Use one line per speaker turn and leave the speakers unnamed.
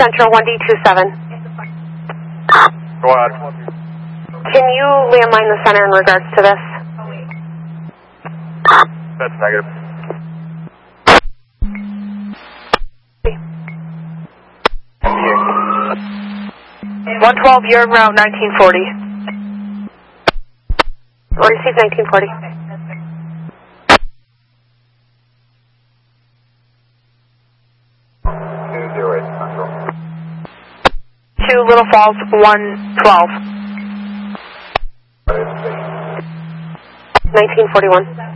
Central 1D27.
Go ahead.
Can you landline the center in regards to this?
That's negative.
112, you're en route 1940.
Receive 1940.
To Little Falls 112.
1941.